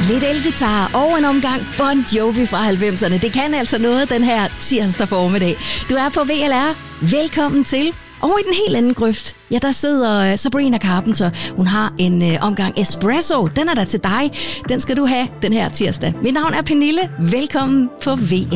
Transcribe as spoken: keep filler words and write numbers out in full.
Lidt elgitar og en omgang Bon Jovi fra halvfemserne. Det kan altså noget den her tirsdag formiddag. Du er på V L R. Velkommen til. Og i den helt anden grøft, ja, der sidder Sabrina Carpenter. Hun har en øh, omgang espresso. Den er der til dig. Den skal du have den her tirsdag. Mit navn er Pernille. Velkommen på V